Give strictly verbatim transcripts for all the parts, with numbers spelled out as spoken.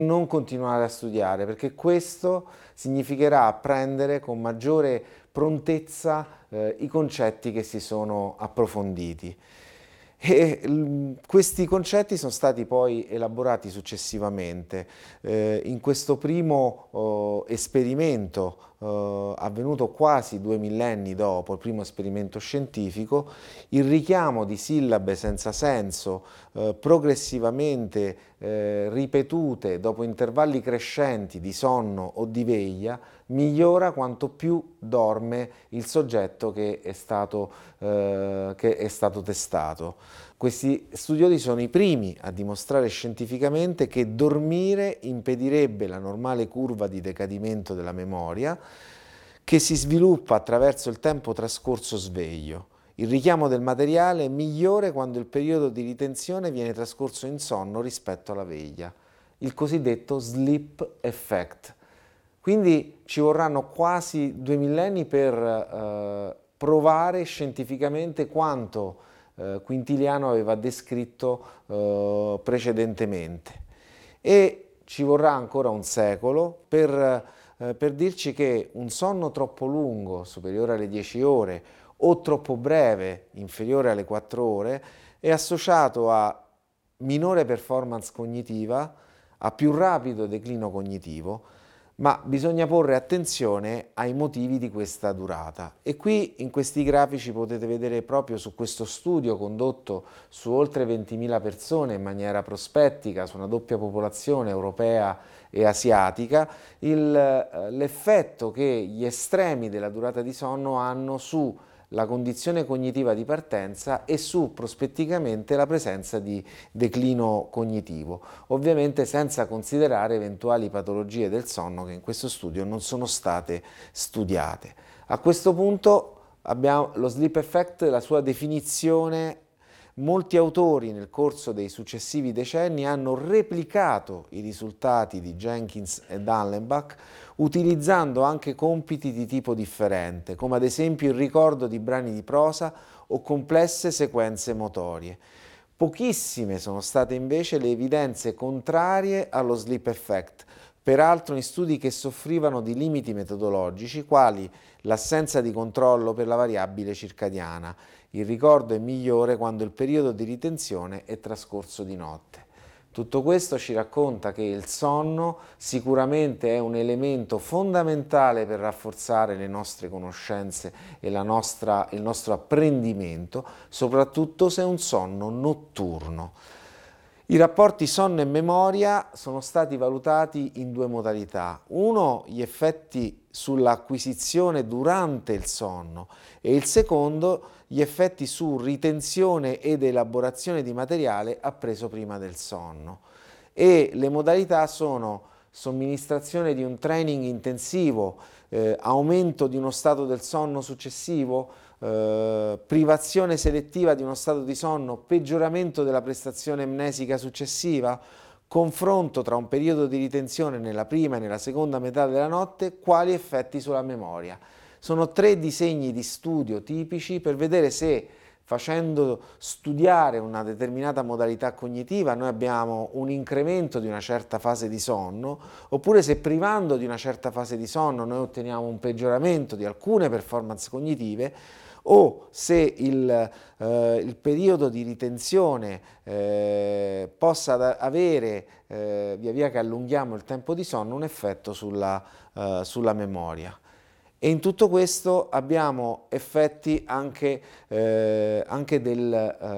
non continuare a studiare, perché questo significherà apprendere con maggiore prontezza eh, i concetti che si sono approfonditi. E l- questi concetti sono stati poi elaborati successivamente. Eh, in questo primo oh, esperimento, eh, avvenuto quasi due millenni dopo il primo esperimento scientifico, il richiamo di sillabe senza senso, eh, progressivamente eh, ripetute dopo intervalli crescenti di sonno o di veglia, migliora quanto più dorme il soggetto che è stato, eh, che è stato testato. Questi studiosi sono i primi a dimostrare scientificamente che dormire impedirebbe la normale curva di decadimento della memoria che si sviluppa attraverso il tempo trascorso sveglio. Il richiamo del materiale è migliore quando il periodo di ritenzione viene trascorso in sonno rispetto alla veglia, il cosiddetto sleep effect. Quindi ci vorranno quasi due millenni per eh, provare scientificamente quanto eh, Quintiliano aveva descritto eh, precedentemente. E ci vorrà ancora un secolo per, eh, per dirci che un sonno troppo lungo, superiore alle dieci ore, o troppo breve, inferiore alle quattro ore, è associato a minore performance cognitiva, a più rapido declino cognitivo, ma bisogna porre attenzione ai motivi di questa durata. E qui in questi grafici potete vedere proprio su questo studio condotto su oltre ventimila persone in maniera prospettica, su una doppia popolazione europea e asiatica, il, eh, l'effetto che gli estremi della durata di sonno hanno su la condizione cognitiva di partenza e su prospetticamente la presenza di declino cognitivo, ovviamente senza considerare eventuali patologie del sonno che in questo studio non sono state studiate. A questo punto abbiamo lo sleep effect, la sua definizione. Molti autori nel corso dei successivi decenni hanno replicato i risultati di Jenkins e Dallenbach utilizzando anche compiti di tipo differente, come ad esempio il ricordo di brani di prosa o complesse sequenze motorie. Pochissime sono state invece le evidenze contrarie allo sleep effect, peraltro in studi che soffrivano di limiti metodologici, quali l'assenza di controllo per la variabile circadiana. Il ricordo è migliore quando il periodo di ritenzione è trascorso di notte. Tutto questo ci racconta che il sonno sicuramente è un elemento fondamentale per rafforzare le nostre conoscenze e la nostra, il nostro apprendimento, soprattutto se è un sonno notturno. I rapporti sonno e memoria sono stati valutati in due modalità. Uno, gli effetti sull'acquisizione durante il sonno e il secondo, gli effetti su ritenzione ed elaborazione di materiale appreso prima del sonno. E le modalità sono somministrazione di un training intensivo, eh, aumento di uno stato del sonno successivo, eh, privazione selettiva di uno stato di sonno, peggioramento della prestazione amnesica successiva, confronto tra un periodo di ritenzione nella prima e nella seconda metà della notte, quali effetti sulla memoria. Sono tre disegni di studio tipici per vedere se facendo studiare una determinata modalità cognitiva noi abbiamo un incremento di una certa fase di sonno, oppure se privando di una certa fase di sonno noi otteniamo un peggioramento di alcune performance cognitive, o se il, eh, il periodo di ritenzione eh, possa avere, eh, via via che allunghiamo il tempo di sonno, un effetto sulla, eh, sulla memoria. E in tutto questo abbiamo effetti anche, eh, anche del,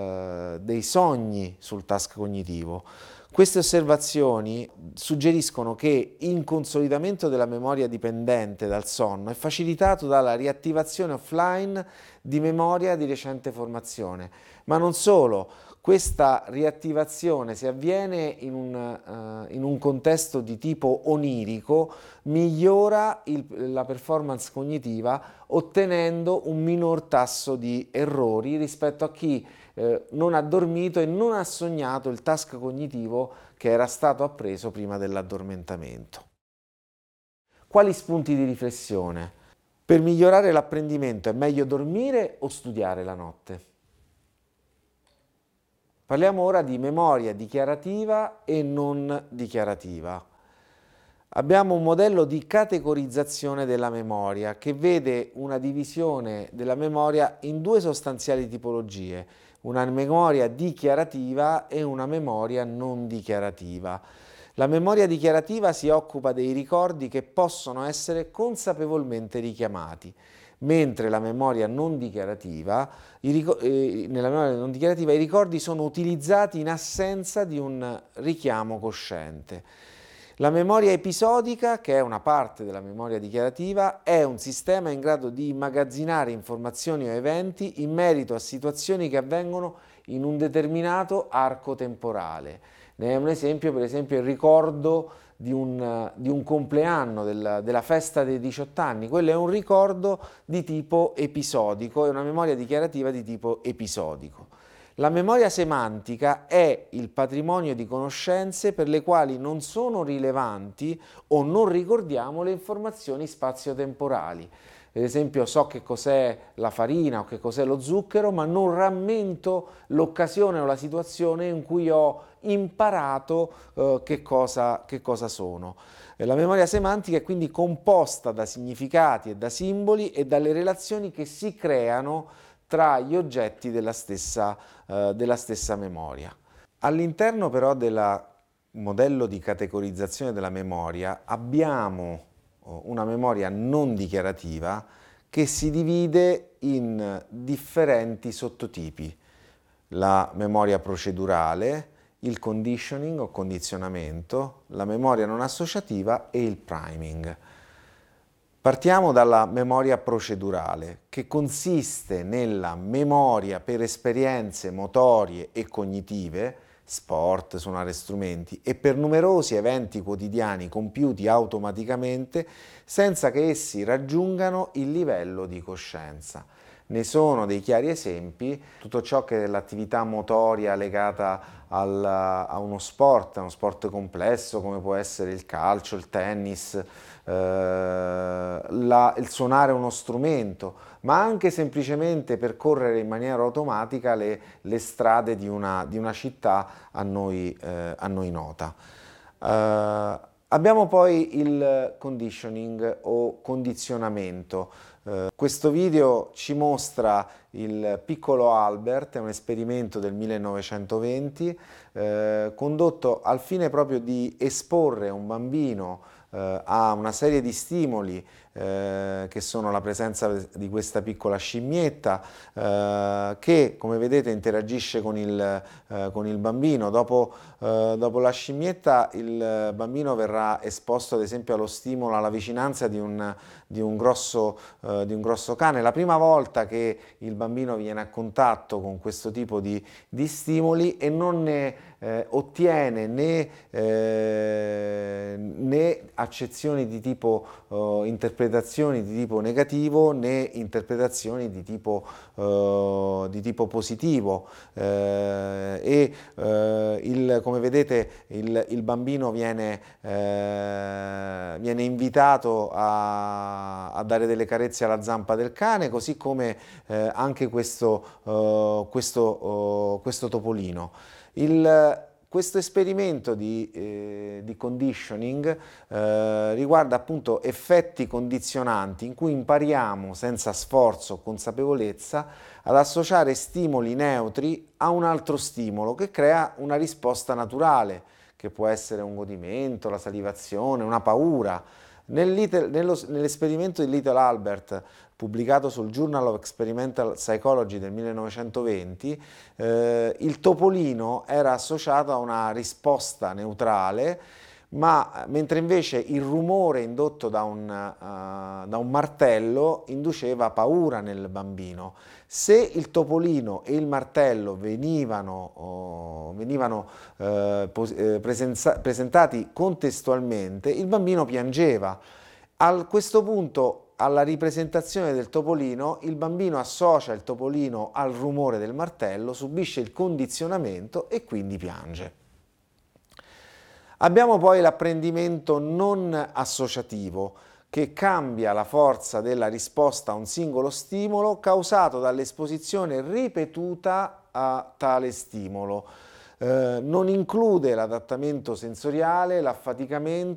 eh, dei sogni sul task cognitivo. Queste osservazioni suggeriscono che il consolidamento della memoria dipendente dal sonno è facilitato dalla riattivazione offline di memoria di recente formazione, ma non solo. Questa riattivazione, se avviene in un, uh, in un contesto di tipo onirico, migliora il, la performance cognitiva ottenendo un minor tasso di errori rispetto a chi eh, non ha dormito e non ha sognato il task cognitivo che era stato appreso prima dell'addormentamento. Quali spunti di riflessione? Per migliorare l'apprendimento è meglio dormire o studiare la notte? Parliamo ora di memoria dichiarativa e non dichiarativa. Abbiamo un modello di categorizzazione della memoria che vede una divisione della memoria in due sostanziali tipologie, una memoria dichiarativa e una memoria non dichiarativa. La memoria dichiarativa si occupa dei ricordi che possono essere consapevolmente richiamati, mentre la memoria non dichiarativa, i eh, nella memoria non dichiarativa i ricordi sono utilizzati in assenza di un richiamo cosciente. La memoria episodica, che è una parte della memoria dichiarativa, è un sistema in grado di immagazzinare informazioni o eventi in merito a situazioni che avvengono in un determinato arco temporale. Ne è un esempio, per esempio, il ricordo di un, di un compleanno, del, della festa dei diciotto anni. Quello è un ricordo di tipo episodico, è una memoria dichiarativa di tipo episodico. La memoria semantica è il patrimonio di conoscenze per le quali non sono rilevanti o non ricordiamo le informazioni spazio-temporali. Ad esempio, so che cos'è la farina o che cos'è lo zucchero, ma non rammento l'occasione o la situazione in cui ho imparato eh, che cosa, che cosa sono. La memoria semantica è quindi composta da significati e da simboli e dalle relazioni che si creano tra gli oggetti della stessa, eh, della stessa memoria. All'interno però del modello di categorizzazione della memoria abbiamo una memoria non dichiarativa che si divide in differenti sottotipi: la memoria procedurale, il conditioning o condizionamento, la memoria non associativa e il priming. Partiamo dalla memoria procedurale, che consiste nella memoria per esperienze motorie e cognitive, sport, suonare strumenti, e per numerosi eventi quotidiani compiuti automaticamente senza che essi raggiungano il livello di coscienza. Ne sono dei chiari esempi tutto ciò che è l'attività motoria legata al, a uno sport, a uno sport complesso come può essere il calcio, il tennis, eh, la, il suonare uno strumento, ma anche semplicemente percorrere in maniera automatica le, le strade di una, di una città a noi, eh, a noi nota. Uh, abbiamo poi il conditioning o condizionamento. Uh, questo video ci mostra il piccolo Albert, è un esperimento del millenovecentoventi uh, condotto al fine proprio di esporre un bambino uh, a una serie di stimoli Uh, che sono la presenza di questa piccola scimmietta uh, che, come vedete, interagisce con il, uh, con il bambino. Dopo, uh, dopo la scimmietta il bambino verrà esposto ad esempio allo stimolo, alla vicinanza di un, di un, grosso, uh, di un grosso cane. La prima volta che il bambino viene a contatto con questo tipo di, di stimoli e non ne eh, ottiene né, eh, né accezioni di tipo uh, interpretazioni di tipo negativo né interpretazioni di tipo, uh, di tipo positivo eh, e eh, il, come vedete il, il bambino viene, eh, viene invitato a, a dare delle carezze alla zampa del cane, così come eh, anche questo, uh, questo, uh, questo topolino. Il, Questo esperimento di, eh, di conditioning eh, riguarda appunto effetti condizionanti in cui impariamo senza sforzo o consapevolezza ad associare stimoli neutri a un altro stimolo che crea una risposta naturale, che può essere un godimento, la salivazione, una paura. Nell'esperimento di Little Albert, pubblicato sul Journal of Experimental Psychology del millenovecentoventi, eh, il topolino era associato a una risposta neutrale, ma mentre invece il rumore indotto da un, uh, da un martello induceva paura nel bambino. Se il topolino e il martello venivano, oh, venivano eh, presentati contestualmente, il bambino piangeva. A questo punto, alla ripresentazione del topolino, il bambino associa il topolino al rumore del martello, subisce il condizionamento e quindi piange. Abbiamo poi l'apprendimento non associativo, che cambia la forza della risposta a un singolo stimolo causato dall'esposizione ripetuta a tale stimolo. Eh, non include l'adattamento sensoriale, l'affaticamento